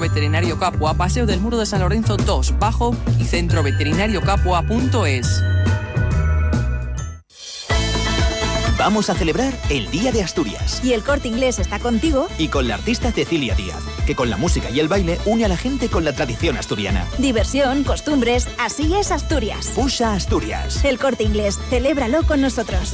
Veterinario Capua, Paseo del Muro de San Lorenzo 2, Bajo y centroveterinariocapua.es. Vamos a celebrar el Día de Asturias. Y el Corte Inglés está contigo. Y con la artista Cecilia Díaz, que con la música y el baile une a la gente con la tradición asturiana. Diversión, costumbres, así es Asturias. Usa Asturias. El Corte Inglés, celébralo con nosotros.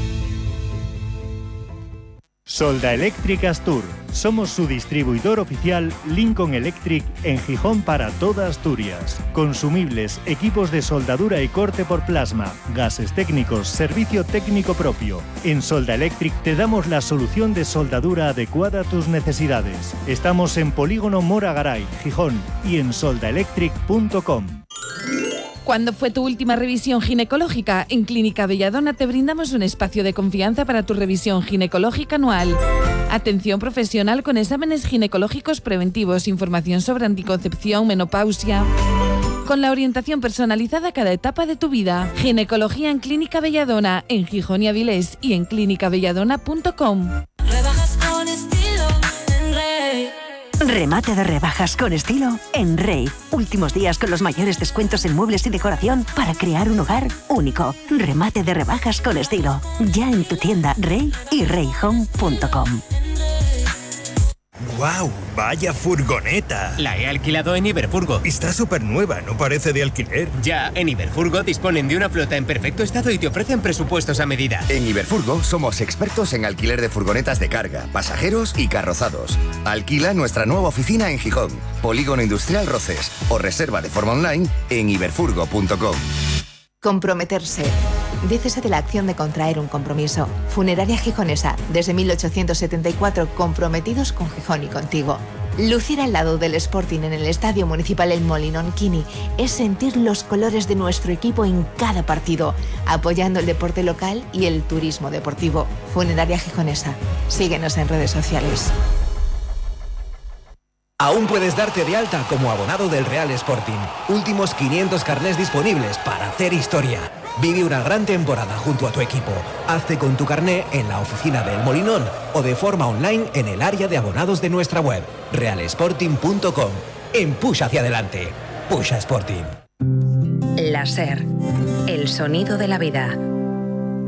Solda Electric Astur. Somos su distribuidor oficial Lincoln Electric en Gijón para toda Asturias. Consumibles, equipos de soldadura y corte por plasma, gases técnicos, servicio técnico propio. En Solda Electric te damos la solución de soldadura adecuada a tus necesidades. Estamos en Polígono Mora Garay, Gijón y en soldaelectric.com. ¿Cuándo fue tu última revisión ginecológica? En Clínica Belladona te brindamos un espacio de confianza para tu revisión ginecológica anual. Atención profesional con exámenes ginecológicos preventivos, información sobre anticoncepción, menopausia, con la orientación personalizada a cada etapa de tu vida. Ginecología en Clínica Belladona, en Gijón y Avilés y en clinicabelladona.com. Rebajas con estilo en Rey. Remate de rebajas con estilo en Rey. Últimos días con los mayores descuentos en muebles y decoración para crear un hogar único. Remate de rebajas con estilo. Ya en tu tienda Rey y reyhome.com. ¡Guau! ¡Vaya furgoneta! La he alquilado en Iberfurgo. Está súper nueva, no parece de alquiler. Ya, en Iberfurgo disponen de una flota en perfecto estado y te ofrecen presupuestos a medida. En Iberfurgo somos expertos en alquiler de furgonetas de carga, pasajeros y carrozados. Alquila nuestra nueva oficina en Gijón, Polígono Industrial Roces, o reserva de forma online en iberfurgo.com. Comprometerse. Dícese de la acción de contraer un compromiso. Funeraria Gijonesa, desde 1874, comprometidos con Gijón y contigo. Lucir al lado del Sporting en el Estadio Municipal El Molinón Quini es sentir los colores de nuestro equipo en cada partido, apoyando el deporte local y el turismo deportivo. Funeraria Gijonesa. Síguenos en redes sociales. Aún puedes darte de alta como abonado del Real Sporting. Últimos 500 carnés disponibles para hacer historia. Vive una gran temporada junto a tu equipo. Hazte con tu carné en la oficina del Molinón o de forma online en el área de abonados de nuestra web, realsporting.com. Empuja hacia adelante. Pusha Sporting. La SER, el sonido de la vida.